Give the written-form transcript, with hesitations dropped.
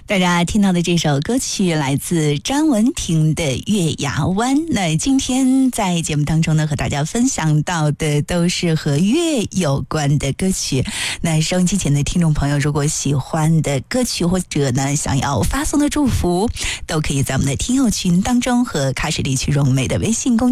大家听到的这首歌曲来自张文婷的《月牙湾》。那今天在节目当中呢，和大家分享到的都是和月有关的歌曲。那收音机前的听众朋友，如果喜欢的歌曲或者呢想要发送的祝福，都可以在我们的听友群当中和喀什地区融美的微信公